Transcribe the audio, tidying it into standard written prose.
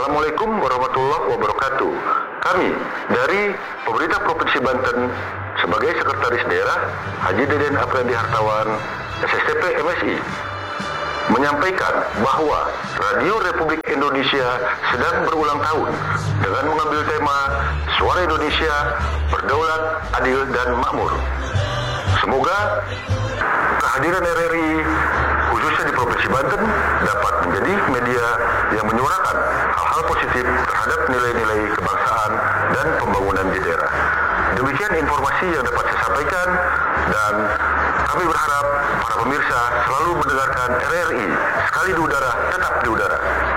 Assalamualaikum warahmatullahi wabarakatuh. Kami dari pemerintah Provinsi Banten sebagai Sekretaris Daerah Haji Deden Apriyadi Hartawan SSTP MSI menyampaikan bahwa Radio Republik Indonesia sedang berulang tahun dengan mengambil tema Suara Indonesia Berdaulat, Adil, dan Makmur. Semoga kehadiran RRI khususnya di Provinsi Banten dapat menjadi media yang menyuarakan hal-hal positif terhadap nilai-nilai kebangsaan dan pembangunan di daerah. Demikian informasi yang dapat saya sampaikan, dan kami berharap para pemirsa selalu mendengarkan RRI. Sekali di udara, tetap di udara.